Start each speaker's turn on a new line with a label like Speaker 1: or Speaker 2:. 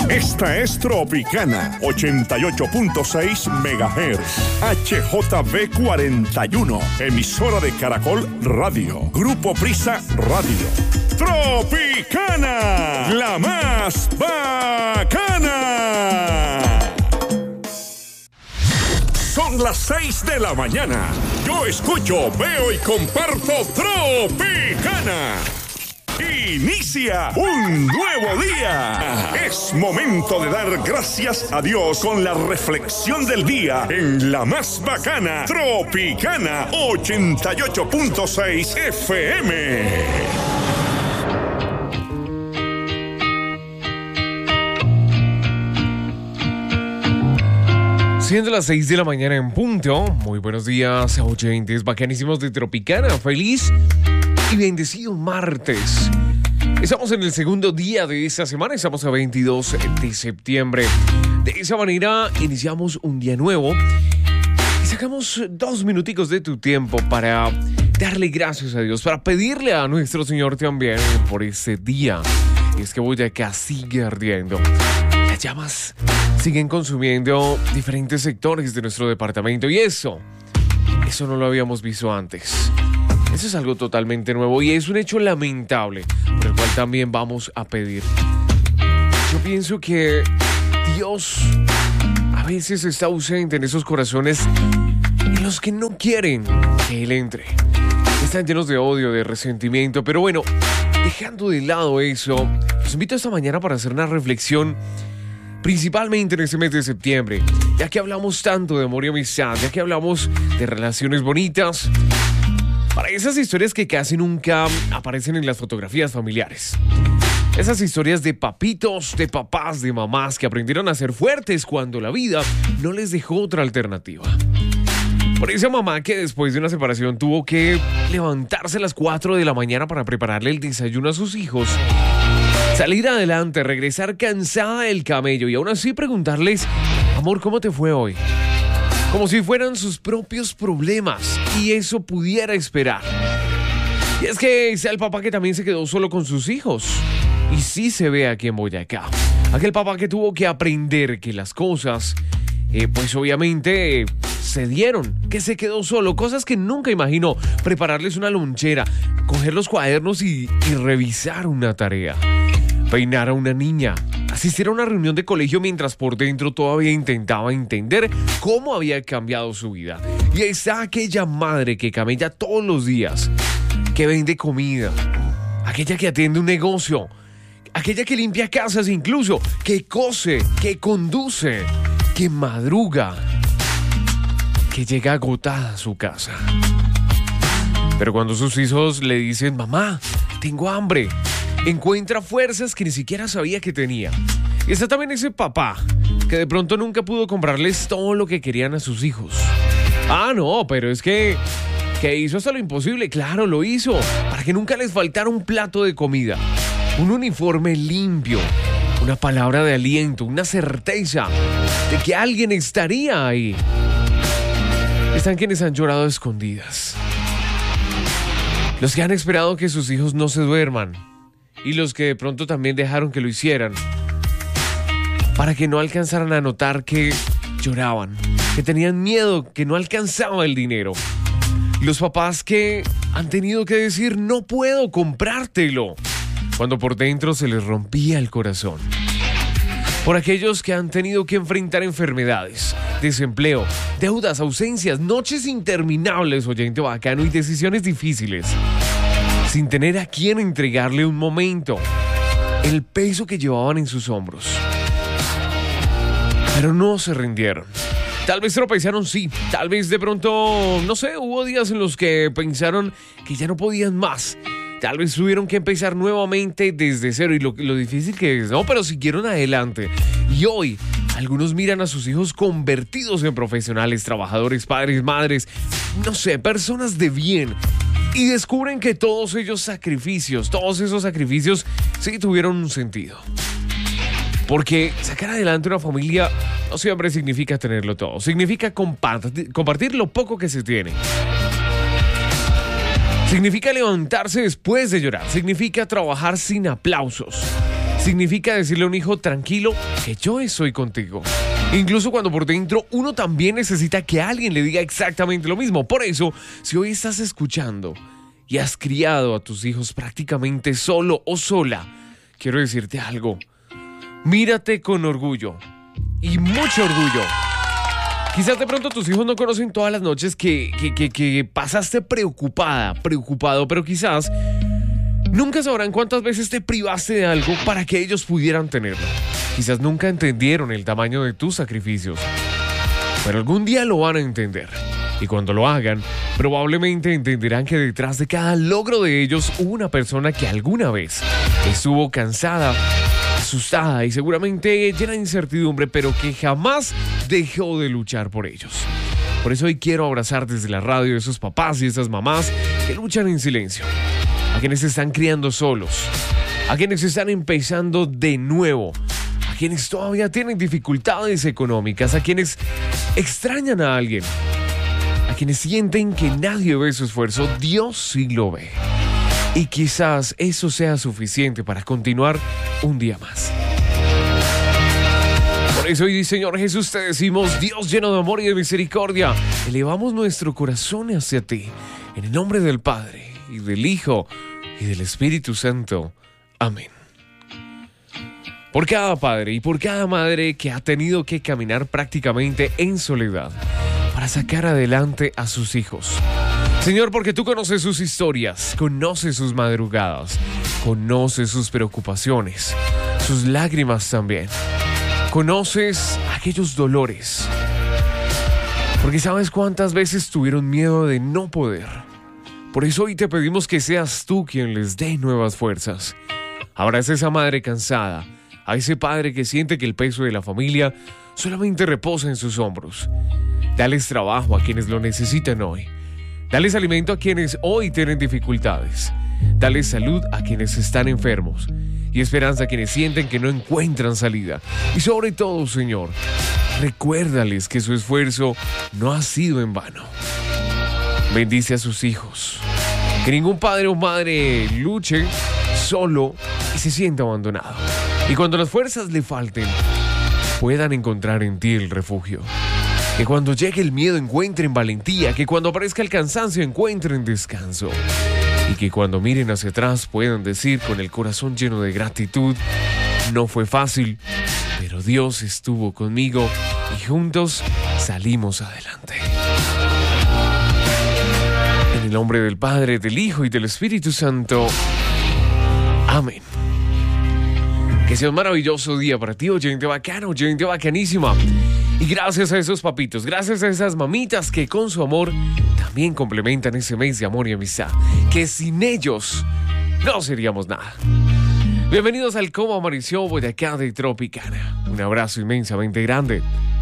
Speaker 1: Esta es Tropicana 88.6 MHz HJB 41, emisora de Caracol Radio, Grupo Prisa Radio. Tropicana, la más bacana. Son las 6 de la mañana. Yo escucho, veo y comparto Tropicana. Inicia un nuevo día. Es momento de dar gracias a Dios con la reflexión del día en la más bacana Tropicana 88.6 FM.
Speaker 2: Siendo las 6 de la mañana en punto. Muy buenos días, oyentes bacanísimos de Tropicana. Feliz y bendecido martes. Estamos en el segundo día de esta semana. Estamos a 22 de septiembre. De esa manera iniciamos un día nuevo y sacamos 2 minuticos de tu tiempo para darle gracias a Dios, para pedirle a nuestro Señor también por ese día. Y es que Boyacá sigue ardiendo. Las llamas siguen consumiendo diferentes sectores de nuestro departamento y eso no lo habíamos visto antes. Eso es algo totalmente nuevo y es un hecho lamentable por el cual también vamos a pedir. Yo pienso que Dios a veces está ausente en esos corazones en los que no quieren que Él entre. Están llenos de odio, de resentimiento, pero bueno, dejando de lado eso, los invito esta mañana para hacer una reflexión. Principalmente en este mes de septiembre, ya que hablamos tanto de amor y amistad, ya que hablamos de relaciones bonitas, para esas historias que casi nunca aparecen en las fotografías familiares. Esas historias de papitos, de papás, de mamás que aprendieron a ser fuertes cuando la vida no les dejó otra alternativa. Por esa mamá que después de una separación tuvo que levantarse a las 4 de la mañana para prepararle el desayuno a sus hijos, salir adelante, regresar cansada del camello y aún así preguntarles: amor, ¿cómo te fue hoy? Como si fueran sus propios problemas y eso pudiera esperar. Y es que sea el papá que también se quedó solo con sus hijos. Y sí se ve aquí en Boyacá. Aquel papá que tuvo que aprender que las cosas, pues obviamente se dieron, que se quedó solo, cosas que nunca imaginó: prepararles una lonchera, coger los cuadernos y revisar una tarea, peinar a una niña, asistir a una reunión de colegio mientras por dentro todavía intentaba entender cómo había cambiado su vida. Y está aquella madre que camella todos los días, que vende comida, aquella que atiende un negocio, aquella que limpia casas incluso, que cose, que conduce, que madruga, que llega agotada a su casa. Pero cuando sus hijos le dicen: mamá, tengo hambre, encuentra fuerzas que ni siquiera sabía que tenía. Y está también ese papá que de pronto nunca pudo comprarles todo lo que querían a sus hijos. Ah, no, pero es que hizo hasta lo imposible. Claro, lo hizo para que nunca les faltara un plato de comida, un uniforme limpio, una palabra de aliento, una certeza de que alguien estaría ahí. Están quienes han llorado a escondidas, los que han esperado que sus hijos no se duerman y los que de pronto también dejaron que lo hicieran para que no alcanzaran a notar que lloraban, que tenían miedo, que no alcanzaba el dinero. Los papás que han tenido que decir: no puedo comprártelo, cuando por dentro se les rompía el corazón. Por aquellos que han tenido que enfrentar enfermedades, desempleo, deudas, ausencias, noches interminables, oyente bacano, y decisiones difíciles, sin tener a quién entregarle un momento el peso que llevaban en sus hombros. Pero no se rindieron. Tal vez tropezaron, sí. Tal vez de pronto, no sé, hubo días en los que pensaron que ya no podían más. Tal vez tuvieron que empezar nuevamente desde cero y lo difícil que es, ¿no? Pero siguieron adelante. Y hoy, algunos miran a sus hijos convertidos en profesionales, trabajadores, padres, madres, no sé, personas de bien. Y descubren que todos esos sacrificios sí tuvieron un sentido. Porque sacar adelante una familia no siempre significa tenerlo todo. Significa compartir lo poco que se tiene. Significa levantarse después de llorar. Significa trabajar sin aplausos. significa decirle a un hijo: tranquilo, que yo estoy contigo. Incluso cuando por dentro uno también necesita que alguien le diga exactamente lo mismo. Por eso, si hoy estás escuchando y has criado a tus hijos prácticamente solo o sola, quiero decirte algo. Mírate con orgullo, y mucho orgullo. Quizás de pronto tus hijos no conocen todas las noches que pasaste preocupado, pero quizás nunca sabrán cuántas veces te privaste de algo para que ellos pudieran tenerlo. Quizás nunca entendieron el tamaño de tus sacrificios, pero algún día lo van a entender. Y cuando lo hagan, probablemente entenderán que detrás de cada logro de ellos hubo una persona que alguna vez estuvo cansada, asustada y seguramente llena de incertidumbre, pero que jamás dejó de luchar por ellos. Por eso hoy quiero abrazar desde la radio a esos papás y esas mamás que luchan en silencio, a quienes se están criando solos, a quienes están empezando de nuevo, a quienes todavía tienen dificultades económicas, a quienes extrañan a alguien, a quienes sienten que nadie ve su esfuerzo. Dios sí lo ve. Y quizás eso sea suficiente para continuar un día más. Por eso hoy, Señor Jesús, te decimos: Dios lleno de amor y de misericordia, elevamos nuestro corazón hacia ti. En el nombre del Padre, y del Hijo, y del Espíritu Santo. Amén. Por cada padre y por cada madre que ha tenido que caminar prácticamente en soledad para sacar adelante a sus hijos. Señor, porque tú conoces sus historias, conoces sus madrugadas, conoces sus preocupaciones, sus lágrimas también. Conoces aquellos dolores, porque sabes cuántas veces tuvieron miedo de no poder. Por eso hoy te pedimos que seas tú quien les dé nuevas fuerzas. Abraza a esa madre cansada, a ese padre que siente que el peso de la familia solamente reposa en sus hombros. Dales trabajo a quienes lo necesitan hoy. Dales alimento a quienes hoy tienen dificultades. Dales salud a quienes están enfermos. Y esperanza a quienes sienten que no encuentran salida. Y sobre todo, Señor, recuérdales que su esfuerzo no ha sido en vano. Bendice a sus hijos. Que ningún padre o madre luche solo y se sienta abandonado. Y cuando las fuerzas le falten, puedan encontrar en ti el refugio. Que cuando llegue el miedo encuentren valentía, que cuando aparezca el cansancio encuentren descanso. Y que cuando miren hacia atrás puedan decir con el corazón lleno de gratitud: no fue fácil, pero Dios estuvo conmigo y juntos salimos adelante. En el nombre del Padre, del Hijo y del Espíritu Santo. Amén. Que sea un maravilloso día para ti, oyente bacano, oyente bacanísima. Y gracias a esos papitos, gracias a esas mamitas que con su amor también complementan ese mes de amor y amistad, que sin ellos no seríamos nada. Bienvenidos al Cómo Amaneció Boyacá de Tropicana. Un abrazo inmensamente grande.